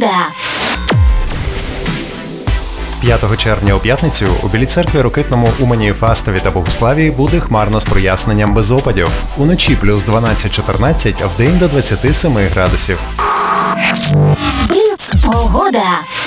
5 червня у п'ятницю у Білій церкві, Рокитному, Умані, Фастові та Богуславі буде хмарно з проясненням без опадів. Уночі плюс 12-14, а вдень до 27 градусів. Бліц погода.